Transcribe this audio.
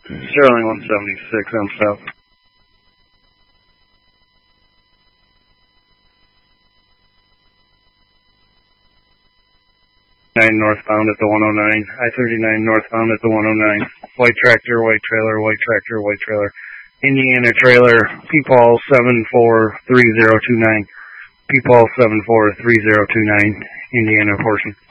Sterling 176, I'm south. 9 northbound at the 109. I-39 northbound at the 109. White tractor, white trailer, white tractor, white trailer. Indiana trailer, P-Paul 743029. P-Paul 743029, Indiana portion.